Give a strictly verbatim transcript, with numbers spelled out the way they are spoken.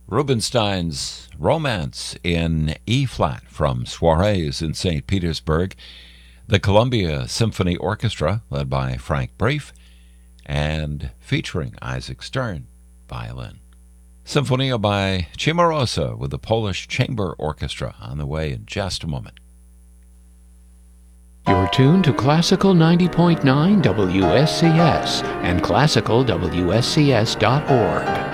Rubinstein's Romance in E-flat from Soirees in Saint Petersburg, the Columbia Symphony Orchestra, led by Frank Brief, and featuring Isaac Stern, violin. Sinfonia by Cimarosa with the Polish Chamber Orchestra on the way in just a moment. You're tuned to Classical ninety point nine W S C S and classical W S C S dot org.